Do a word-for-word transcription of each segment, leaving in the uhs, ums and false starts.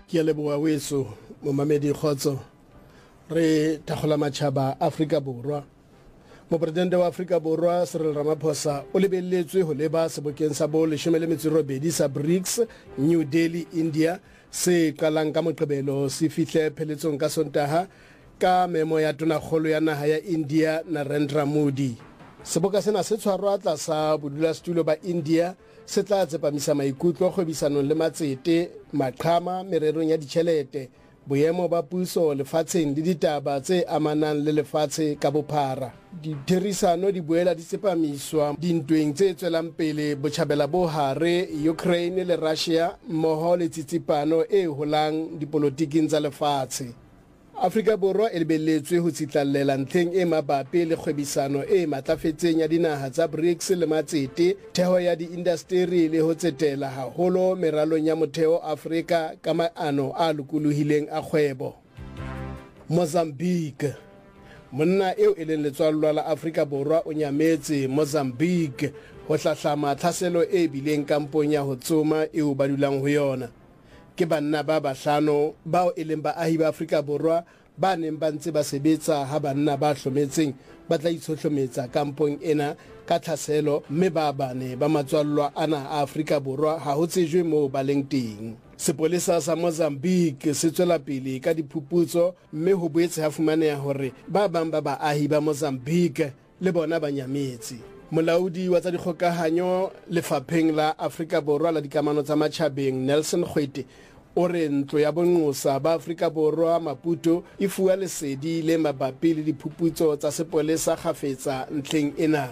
ke leboa weso momamedi Khotso re tagola matšhaba Afrika Borwa. Mopresidente wa Afrika Borwa Cyril Ramaphosa o lebelletswe ho leba sebokeng sa bo leshome le metso e robedi sa BRICS New Delhi, India, se qalang ka Moqebelo se fihle pheletsong ka Sontaha ka memo ya tonakgolo ya naha ya India Narendra Modi. Seboka sena se tshwarwa tlasa bodulasetulo ba India se tla tsepamisa maikutlo kgwebisanong le matsete, maqhama, mererong ya ditjhelete, boemo ba puso lefatsheng le ditaba tse amanang le lefatshe ka bophara. Ditherisano di boela di tsepamiswa dintweng tse tswelang pele botjhabela bo hare Ukraine le Russia mmoho le tsitsipano e holang dipolotiking tsa lefatshe. Afrika Borwa e lebelletswe ho tsitlallela ntlheng e mabapi le kgwebisano e matlafetseng ya dinaha tsa BRICS le matsete, theho ya diindasteri le ho tsetela haholo meralong ya motheo Afrika ka maano a lokolohileng a kgwebo. Mozambique. Monna eo e leng letswallwa la Afrika Borwa o nyametse Mozambique ho hlahlama tlhaselo e bileng kampong ya ho tsoma eo ba dulang ho yona. Ke banna ba bahlano bao e leng baahi ba Afrika Borwa ba neng ba ntse ba sebetsa ha banna ba hlometseng ba tla itshohlometsa kampong ena ka tlhaselo, mme ba bane ba matswallwa ana a Afrika Borwa ha ho tsejwe moo ba leng teng. Sepolesa sa Mozambique se tswela pele ka diphuputso, mme ho boetse ha fumaneha hore ba bang ba baahi ba Mozambique le bona ba nyametse. Molaudi wa tsa dikgokahanyo lefapheng la Afrika Borwa la dikamano tsa matjhabeng Nelson Khwete o re ntlo ya bonqosa ba Afrika Borwa Maputo e fuwa lesedi le mabapi le diphuputso tsa sepolesa kgafetsa ntlheng ena.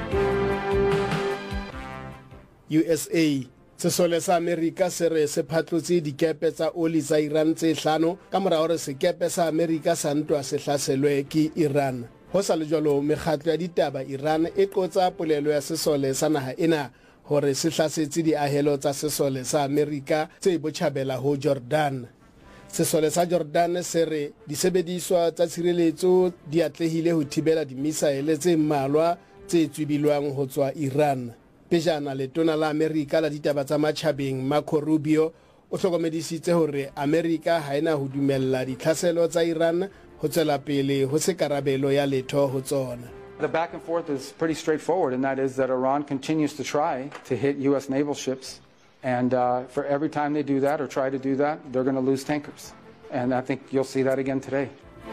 U S A Sesole sa Amerika se re se phatlotse dikepe tsa oli tsa Iran tse hlano ka mora hore sekepe sa Amerika sa ntwa se hlaselwe ke Iran. Ho sa le jwalo mekgatlo ya ditaba Iran e qotsa polelo ya sesole sa naha ena hore se hlasetse diahelo tsa sesole sa Amerika tse botjhabela ho Jordan. Sesole sa Jordan se re disebediswa tsa tshireletso di atlehile ho thibela dimisaele tse mmalwa tse tswibilwang ho tswa Iran. Pejana letona la Amerika la ditaba tsa matjhabeng Marco Rubio o hlokomedisitse hore Amerika ha ena ho dumella ditlhaselo tsa Iran ho tswela pele ho se karabelo ya letho ho tsona. The back and forth is pretty straightforward, and that is that Iran continues to try to hit U S naval ships, and uh, for every time they do that or try to do that, they're going to lose tankers. And I think you'll see that again today.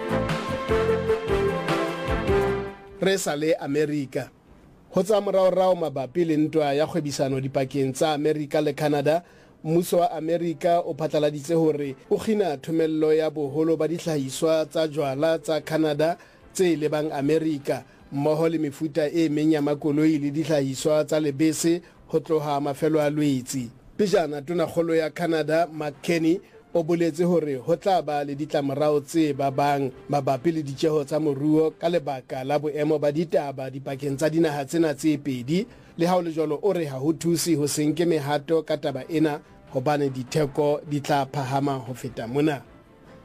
Resale America. Ho tsa moraorao mabapi le ntwa ya kgwebisano dipakeng tsa Amerika le Canada, mmuso wa Amerika o phatlaladitse hore o kgina thomello ya boholo ba dihlahiswa tsa jwala tsa Canada tse lebang Amerika mmoho le mefuta e meng ya makoloi le dihlahiswa tsa lebese ho tloha mafelo a Lwetse. Pejana tonakgolo ya Canada Mark Carney o boletse hore ho tla ba le ditlamorao tse babang mabapi le ditjeho tsa moruo ka lebaka la boemo ba ditaba dipakeng tsa dinaha tsena tse pedi, le ha o le jwalo o re ha ho thusi ho senke mehato ka taba ena hobane ditheko di tla phahama ho feta mona.